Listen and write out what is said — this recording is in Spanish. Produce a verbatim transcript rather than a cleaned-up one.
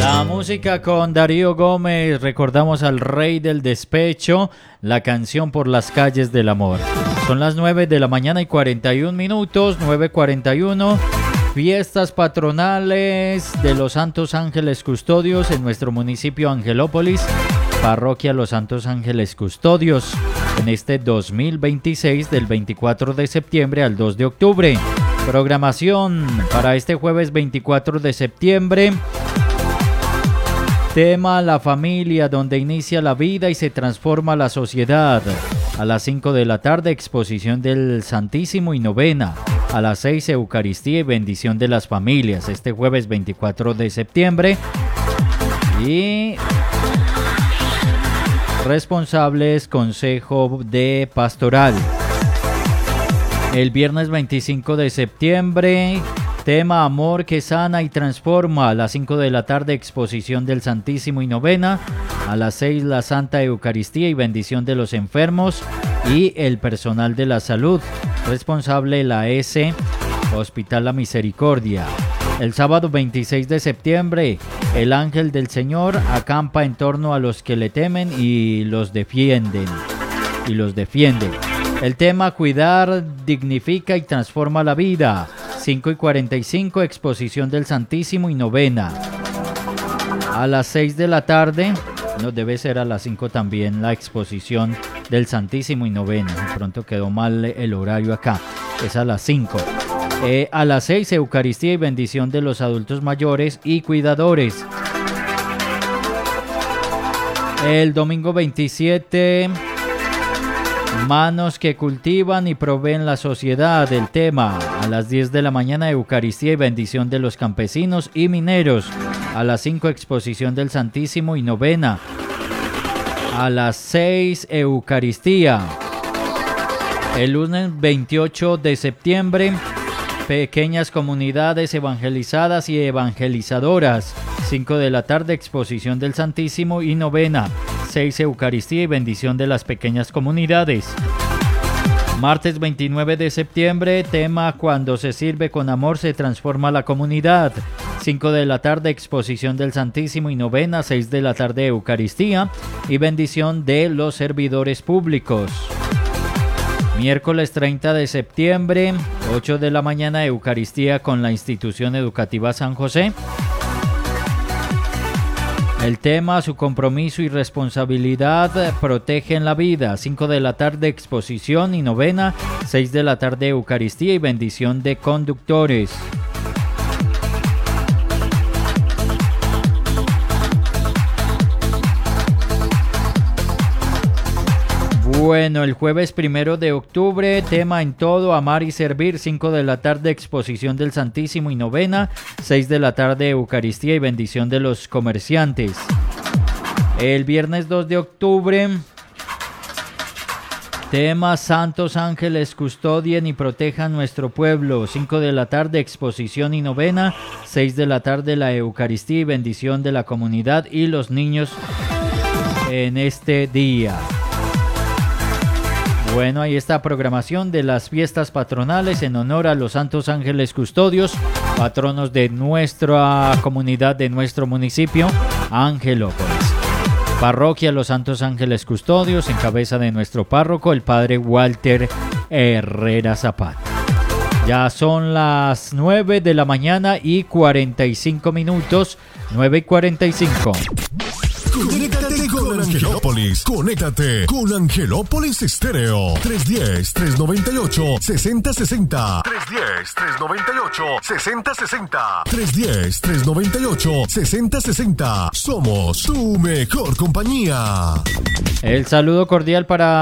La música con Darío Gómez, recordamos al rey del despecho, la canción por las calles del amor. Son las nueve de la mañana y cuarenta y un minutos, nueve cuarenta y uno. Fiestas patronales de los Santos Ángeles Custodios en nuestro municipio Angelópolis, Parroquia Los Santos Ángeles Custodios, en este dos mil veintiséis del veinticuatro de septiembre al dos de octubre. Programación para este jueves veinticuatro de septiembre. Tema: la familia, donde inicia la vida y se transforma la sociedad. A las cinco de la tarde, exposición del Santísimo y novena. A las seis, Eucaristía y bendición de las familias. Este jueves veinticuatro de septiembre. Y responsables, Consejo de Pastoral. El viernes veinticinco de septiembre, tema: amor que sana y transforma. A las cinco de la tarde, exposición del Santísimo y novena. A las seis, la Santa Eucaristía y bendición de los enfermos y el personal de la salud. Responsable, la S, Hospital La Misericordia. El sábado veintiséis de septiembre, el ángel del Señor acampa en torno a los que le temen y los defienden. Y los defiende. El tema: cuidar, dignifica y transforma la vida. cinco y cuarenta y cinco, exposición del Santísimo y novena. A las seis de la tarde, no, debe ser a las cinco también, la exposición del Santísimo y novena. De pronto quedó mal el horario acá, es a las cinco. Eh, a las seis, Eucaristía y bendición de los adultos mayores y cuidadores. El domingo veintisiete, manos que cultivan y proveen la sociedad. El tema: a las diez de la mañana, Eucaristía y bendición de los campesinos y mineros. A las cinco, exposición del Santísimo y novena. A las seis, Eucaristía. El lunes veintiocho de septiembre, pequeñas comunidades evangelizadas y evangelizadoras. cinco de la tarde, exposición del Santísimo y novena. seis, Eucaristía y bendición de las pequeñas comunidades. Martes veintinueve de septiembre, tema: cuando se sirve con amor se transforma la comunidad. cinco de la tarde, exposición del Santísimo y novena. seis de la tarde, Eucaristía y bendición de los servidores públicos. Miércoles treinta de septiembre, ocho de la mañana, Eucaristía con la institución educativa San José. El tema: su compromiso y responsabilidad protegen la vida. cinco de la tarde, exposición y novena. seis de la tarde, Eucaristía y bendición de conductores. Bueno, el jueves primero de octubre, tema: en todo, amar y servir. cinco de la tarde, exposición del Santísimo y novena. seis de la tarde, Eucaristía y bendición de los comerciantes. El viernes dos de octubre, tema: Santos Ángeles custodien y protejan nuestro pueblo. cinco de la tarde, exposición y novena. seis de la tarde, la Eucaristía y bendición de la comunidad y los niños en este día. Bueno, ahí está programación de las fiestas patronales en honor a los Santos Ángeles Custodios, patronos de nuestra comunidad, de nuestro municipio, Angelópolis. Parroquia Los Santos Ángeles Custodios, en cabeza de nuestro párroco, el padre Walter Herrera Zapata. Ya son las nueve de la mañana y cuarenta y cinco minutos, nueve y cuarenta y cinco. Conéctate con Angelópolis. Conéctate con Angelópolis Estéreo. tres uno cero, tres nueve ocho, seis cero seis cero. tres uno cero, tres nueve ocho, seis cero seis cero. tres uno cero, tres nueve ocho, seis cero seis cero. Somos tu mejor compañía. El saludo cordial para